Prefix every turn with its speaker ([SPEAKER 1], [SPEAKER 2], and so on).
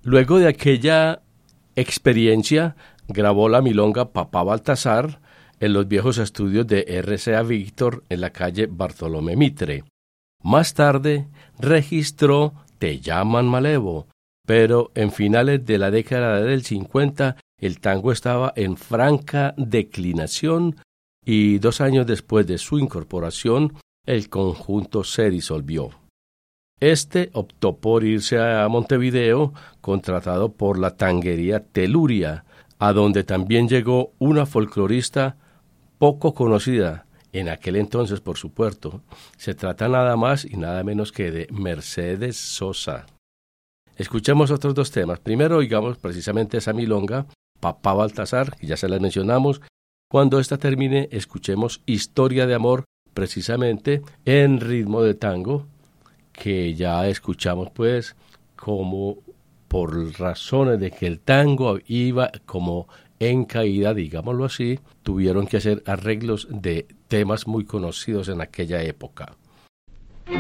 [SPEAKER 1] Luego de aquella experiencia, grabó la milonga Papá Baltasar en los viejos estudios de RCA Víctor en la calle Bartolomé Mitre. Más tarde registró Te llaman Malevo, pero en finales de la década del 50 el tango estaba en franca declinación y 2 años después de su incorporación el conjunto se disolvió. Este optó por irse a Montevideo, contratado por la tanguería Teluria, a donde también llegó una folclorista poco conocida en aquel entonces, por supuesto. Se trata nada más y nada menos que de Mercedes Sosa. Escuchemos otros 2 temas. Primero oigamos precisamente esa milonga, Papá Baltasar, que ya se la mencionamos. Cuando esta termine, escuchemos Historia de Amor, precisamente en ritmo de tango, que ya escuchamos pues como por razones de que el tango iba como en caída, digámoslo así, tuvieron que hacer arreglos de temas muy conocidos en aquella época.